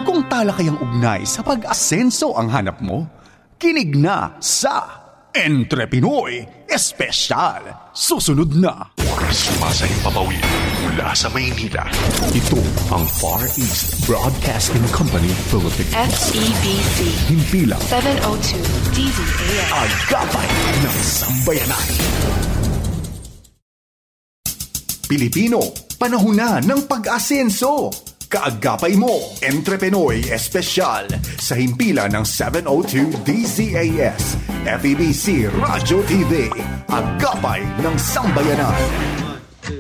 Kung talakayang ugnay sa pag-asenso ang hanap mo, kinig na sa Entre Pinoy Espesyal. Susunod na. Sumasayang papawid mula sa Maynila. Ito ang Far East Broadcasting Company Philippines. FEBC. Himpilang 702 DZAS. Agapay ng Sambayanan. Pilipino, panahon na ng pag-asenso. Kaagapay mo, Entre Pinoy Espesyal sa himpilan ng 702 DZAS, FEBC Radyo TV, Agapay ng Sambayanan.